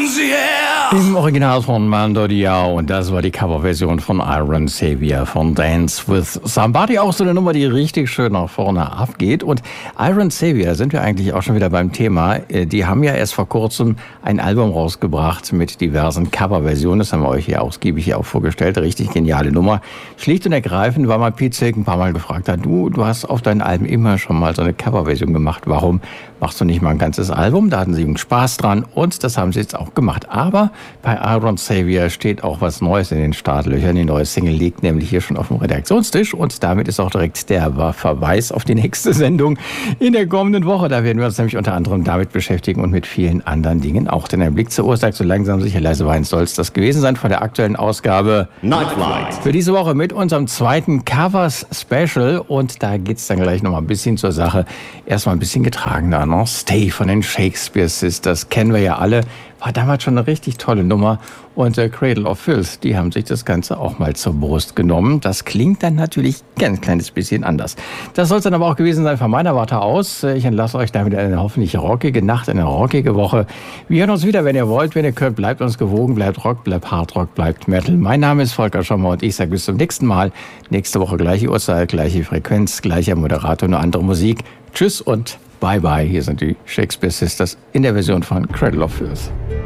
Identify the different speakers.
Speaker 1: Im Original von Mando Diao, und das war die Coverversion von Iron Savior von Dance with Somebody. Auch so eine Nummer, die richtig schön nach vorne abgeht. Und Iron Savior, sind wir eigentlich auch schon wieder beim Thema. Die haben ja erst vor kurzem ein Album rausgebracht mit diversen Coverversionen. Das haben wir euch hier ausgiebig hier auch vorgestellt. Richtig geniale Nummer. Schlicht und ergreifend, weil man Pete Silk ein paar Mal gefragt hat, du hast auf deinen Alben immer schon mal so eine Coverversion gemacht. Warum machst du nicht mal ein ganzes Album? Da hatten sie Spaß dran und das haben sie jetzt auch gemacht. Aber bei Iron Savior steht auch was Neues in den Startlöchern. Die neue Single liegt nämlich hier schon auf dem Redaktionstisch und damit ist auch direkt der Verweis auf die nächste Sendung in der kommenden Woche. Da werden wir uns nämlich unter anderem damit beschäftigen und mit vielen anderen Dingen auch. Denn der Blick zur Uhr sagt so langsam sicher leise Wein soll es das gewesen sein von der aktuellen Ausgabe
Speaker 2: Nightlight.
Speaker 1: Für diese Woche mit unserem zweiten Covers Special und da geht es dann gleich noch mal ein bisschen zur Sache. Erstmal ein bisschen getragener, ne? Stay von den Shakespeare Sisters, kennen wir ja alle. War damals schon eine richtig tolle Nummer. Und Cradle of Filth, die haben sich das Ganze auch mal zur Brust genommen. Das klingt dann natürlich ein ganz kleines bisschen anders. Das soll es dann aber auch gewesen sein von meiner Warte aus. Ich entlasse euch damit eine hoffentlich rockige Nacht, eine rockige Woche. Wir hören uns wieder, wenn ihr wollt, wenn ihr könnt. Bleibt uns gewogen, bleibt Rock, bleibt Hardrock, bleibt Metal. Mein Name ist Volker Schommer und ich sage bis zum nächsten Mal. Nächste Woche gleiche Uhrzeit, gleiche Frequenz, gleicher Moderator, nur andere Musik. Tschüss und bye bye. Hier sind die Shakespeare Sisters in der Version von Cradle of Filth.